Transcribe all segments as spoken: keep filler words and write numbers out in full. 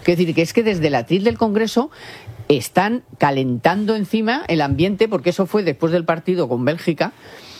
Quiero decir que es que desde el atril del Congreso están calentando encima el ambiente, porque eso fue después del partido con Bélgica,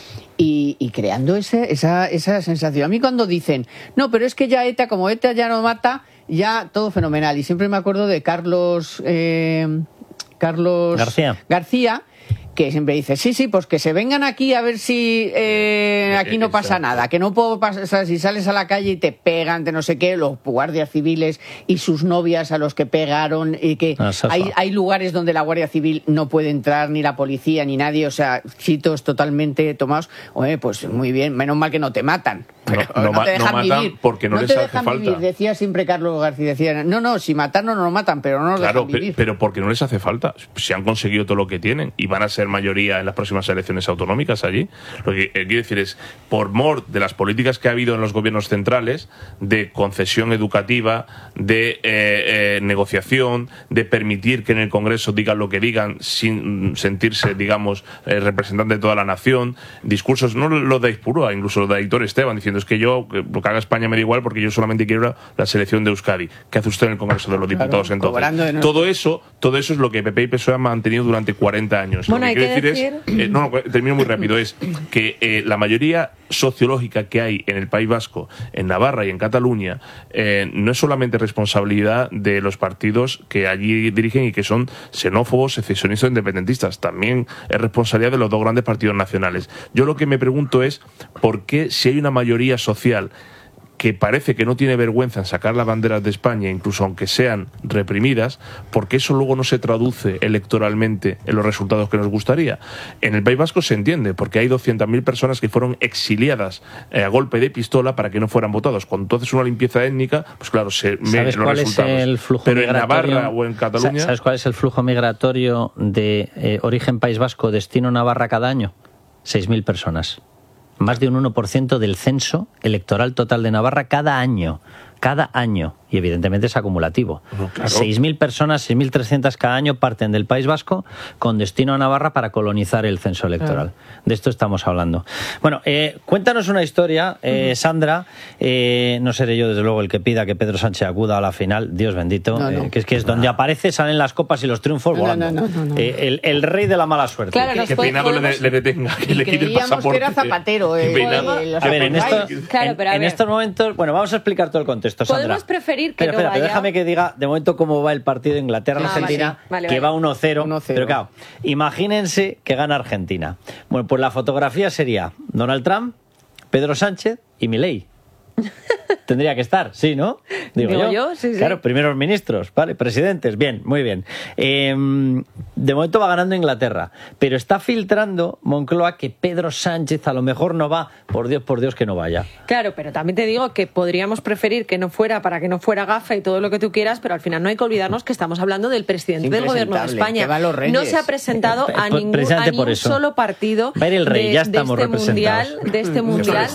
y, y creando ese, esa, esa sensación. A mí cuando dicen, no, pero es que ya ETA, como ETA ya no mata, ya todo fenomenal. Y siempre me acuerdo de Carlos, eh, Carlos García. García, que siempre dice, sí, sí, pues que se vengan aquí a ver si eh, aquí no pasa nada, que no puedo pasar, o sea, si sales a la calle y te pegan, de no sé qué, los guardias civiles y sus novias a los que pegaron, y que ah, hay, hay lugares donde la Guardia Civil no puede entrar, ni la policía, ni nadie, o sea, sitios totalmente tomados. Oye, pues muy bien, menos mal que no te matan. Pero no, no, no te dejan no matan vivir. porque no, no les te hace dejan falta. Vivir. Decía siempre Carlos García, decía, no, no, si matar no nos matan, pero no nos claro, dejan vivir. Pero porque no les hace falta. Si han conseguido todo lo que tienen y van a ser mayoría en las próximas elecciones autonómicas allí. Lo que quiero decir es, por mor de las políticas que ha habido en los gobiernos centrales, de concesión educativa, de eh, eh, negociación, de permitir que en el Congreso digan lo que digan sin sentirse, digamos, eh, representante de toda la nación, discursos, no lo de Aispurúa, incluso lo de Aitor Esteban, diciendo es que yo, que lo que haga España me da igual porque yo solamente quiero la selección de Euskadi. ¿Qué hace usted en el Congreso de los Diputados claro, entonces? Todo eso, todo eso es lo que P P y P S O E han mantenido durante cuarenta años. Bueno, lo que hay quiero que decir decir... es, eh, no, no, termino muy rápido, es que eh, la mayoría sociológica que hay en el País Vasco, en Navarra y en Cataluña, eh, no es solamente responsabilidad de los partidos que allí dirigen y que son xenófobos, secesionistas e independentistas, también es responsabilidad de los dos grandes partidos nacionales. Yo lo que me pregunto es, ¿por qué si hay una mayoría social que parece que no tiene vergüenza en sacar las banderas de España, incluso aunque sean reprimidas, porque eso luego no se traduce electoralmente en los resultados que nos gustaría? En el País Vasco se entiende, porque hay doscientas mil personas que fueron exiliadas eh, a golpe de pistola para que no fueran votados. Cuando tú haces una limpieza étnica, pues claro, se ven los cuál resultados. Es el flujo Pero en migratorio, Navarra o en Cataluña... ¿Sabes cuál es el flujo migratorio de eh, origen País Vasco, destino Navarra cada año? seis mil personas. Más de un uno por ciento del censo electoral total de Navarra cada año. Cada año. Y evidentemente es acumulativo. No, claro. seis mil personas, seis mil trescientas cada año parten del País Vasco con destino a Navarra para colonizar el censo electoral. Claro. De esto estamos hablando. Bueno, eh, cuéntanos una historia, eh, uh-huh. Sandra. Eh, no seré yo, desde luego, el que pida que Pedro Sánchez acuda a la final. Dios bendito. No, no. Eh, que es que es donde aparece, salen las copas y los triunfos no, volando. No, no, no, no, no. Eh, el, el rey de la mala suerte. Claro, que que Peinado podemos... le, le detenga, que le quite el pasaporte. Que era Zapatero. Eh, eh, a ver, en, esto, claro, pero a en, ver. en estos momentos... Bueno, vamos a explicar todo el contexto, Sandra. Podemos preferir que espera, no espera, vaya... déjame que diga de momento cómo va el partido de Inglaterra-Argentina, ah, vale, vale, que vale. va uno cero. Pero claro, imagínense que gana Argentina. Bueno, pues la fotografía sería Donald Trump, Pedro Sánchez y Milei. Tendría que estar, sí, ¿no? Digo, Digo yo, yo sí, sí. Claro, primeros ministros, ¿vale? Presidentes, bien, muy bien. Eh, de momento va ganando Inglaterra, pero está filtrando Moncloa que Pedro Sánchez a lo mejor no va. Por Dios, por Dios que no vaya. Claro, pero también te digo que podríamos preferir que no fuera para que no fuera gafa y todo lo que tú quieras, pero al final no hay que olvidarnos que estamos hablando del presidente del gobierno de España. No se ha presentado a ningún, a ni un solo partido va a ir el rey, de, ya de estamos este mundial, de este mundial.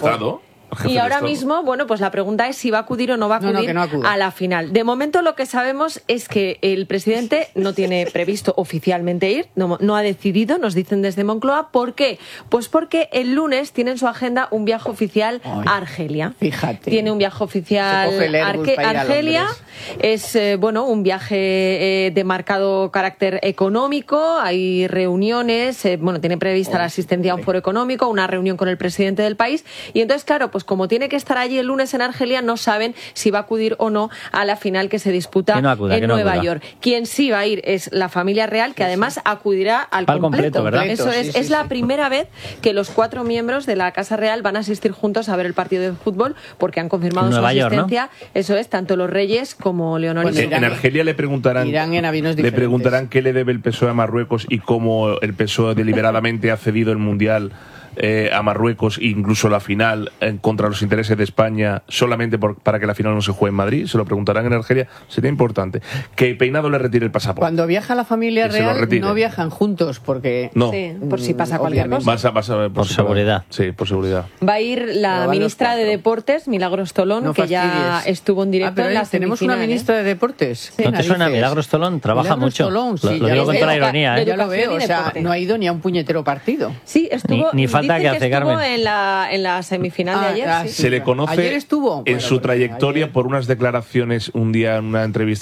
Y ahora mismo, bueno, pues la pregunta es si va a acudir o no va a acudir no, no, no a la final. De momento lo que sabemos es que el presidente no tiene previsto oficialmente ir, no, no ha decidido, nos dicen desde Moncloa. ¿Por qué? Pues porque el lunes tiene en su agenda un viaje oficial Ay, a Argelia. Fíjate. Tiene un viaje oficial a Arge Argelia. Es, eh, bueno, un viaje eh, de marcado carácter económico. Hay reuniones, eh, bueno, tiene prevista oh, la asistencia a un foro económico, una reunión con el presidente del país. Y entonces, claro, pues como tiene que estar allí el lunes en Argelia, no saben si va a acudir o no a la final que se disputa no acuda, en no Nueva acuda. York. Quien sí va a ir es la familia real, que además acudirá al, al completo. completo, ¿verdad? Eso es, sí, sí, es la sí. primera vez que los cuatro miembros de la Casa Real van a asistir juntos a ver el partido de fútbol, porque han confirmado su asistencia. York, ¿no? Eso es, tanto los Reyes como Leonor pues y en, en Argelia le preguntarán, irán en aviones le preguntarán qué le debe el P S O E a Marruecos y cómo el P S O E deliberadamente ha cedido el Mundial Eh, a Marruecos, incluso la final en contra los intereses de España, solamente por, para que la final no se juegue en Madrid. Se lo preguntarán en Argelia. Sería importante que Peinado le retire el pasaporte. Cuando viaja la familia que real no viajan juntos porque no. Sí, por si pasa cualquier cosa. Vas a, vas a, por, por si seguridad. Sí, por seguridad. Va a ir la ministra de Deportes, Milagros Tolón, no que ya estuvo en directo ah, en la tenemos una ministra de Deportes. Sí. ¿No te suena? Milagros Tolón trabaja Milagros mucho. Tolón, sí, lo, lo digo con toda la ironía. ¿eh? Ya lo veo, o sea, no ha ido ni a un puñetero partido. Sí, estuvo. Ni, ni falta que hace, Carmen. En la, en la semifinal ah, de ayer. Ah, sí. Se le conoce ¿Ayer estuvo? en bueno, su trayectoria ayer. por unas declaraciones un día en una entrevista